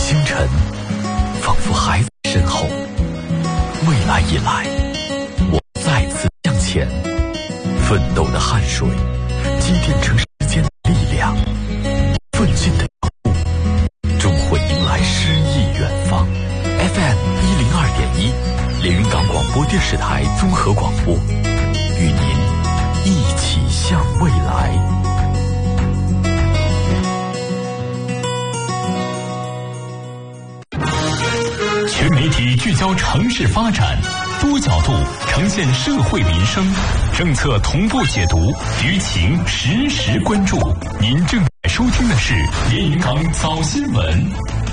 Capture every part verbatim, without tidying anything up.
星辰仿佛还在身后，未来以来，我再次向前，奋斗的汗水积淀成时间的力量，奋进的脚步终会迎来诗意远方。 F M 一零二点一，连云港广播电视台综合广播，与您一起向未来。全媒体聚焦城市发展，多角度呈现社会民生，政策同步解读，舆情实时关注。您正在收听的是连云港早新闻。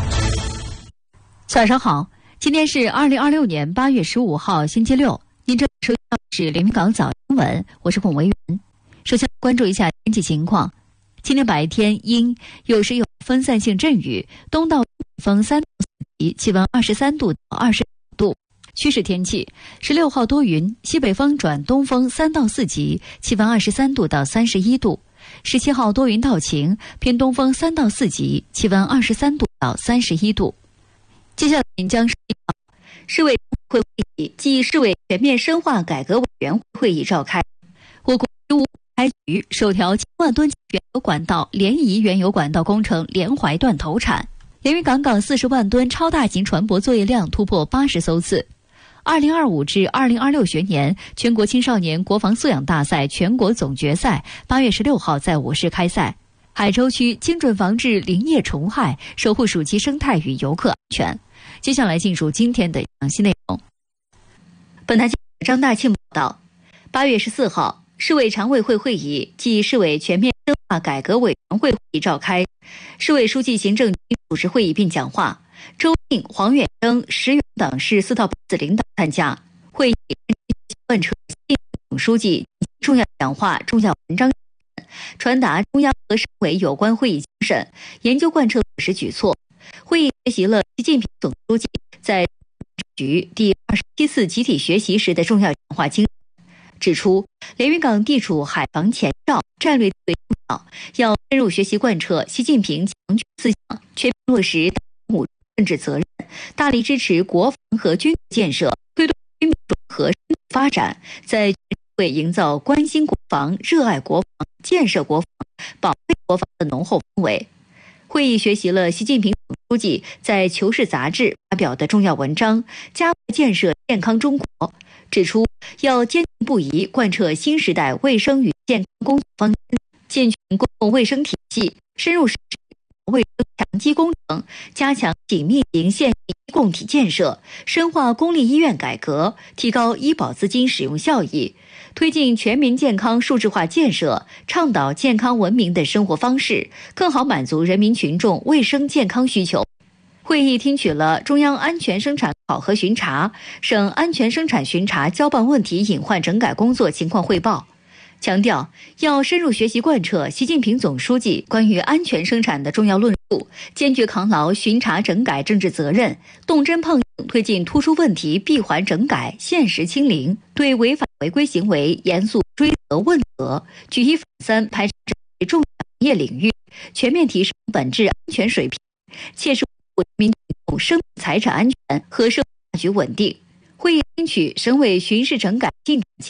早上好，今天是二零二六年八月十五号，星期六。您正收听的是连云港早新闻，我是孔维元。首先关注一下天气情况。今天白天阴，有时有分散性阵雨，东到风三到四级，气温二十三度到二十度。趋势天气，十六号多云，西北风转东风三到四级，气温二十三度到三十一度。十七号多云到晴，偏东风三到四级，气温二十三度到三十一度。接下来您将收听到市委会会议暨市委全面深化改革委员会会议召开。我国十五开局首条千万吨原油管道联谊原油管道工程连淮段投产。连云港港四十万吨超大型船舶作业量突破八十艘次。二零二五至二零二六学年全国青少年国防素养大赛全国总决赛八月十六号在我市开赛。海州区精准防治林业虫害，守护暑期生态与游客安全。接下来进入今天的详细内容。本台记者张大庆报道，八月十四号，市委常委会会议暨市委全面深化改革委员会会议召开，市委书记、行政局主持会议并讲话。周静、黄远征、石原等市四到八次领导参加。会议贯彻习近平总书记重要讲话、重要文章，传达中央和省委有关会议精神，研究贯彻落实举措。会议学习了习近平总书记在局第二十七次集体学习时的重要讲话精神，指出连云港地处海防前哨，战略地位重要，要深入学习贯彻习近平强军思想，全面落实党务政治责任，大力支持国防和军建设，推动军民融合深度发展，在全社会营造关心国防、热爱国防、建设国防、保卫国防的浓厚氛围。会议学习了习近平总书记在《求是》杂志发表的重要文章，加快建设健康中国，指出要坚定不移贯彻新时代卫生与健康工作方针，健全公共卫生体系，深入实施卫生强基工程，加强紧密型县医共体建设，深化公立医院改革，提高医保资金使用效益，推进全民健康数字化建设，倡导健康文明的生活方式，更好满足人民群众卫生健康需求。会议听取了中央安全生产考核巡查、省安全生产巡查交办问题隐患整改工作情况汇报，强调要深入学习贯彻习近平总书记关于安全生产的重要论述，坚决扛牢巡查整改政治责任，动真碰硬推进突出问题闭环整改，限时清零，对违法违规行为严肃追责问责，举一反三排查重要行业领域，全面提升本质安全水平，切实维护人民群众生命财产安全和社会大局稳定。会议听取省委巡视整改进展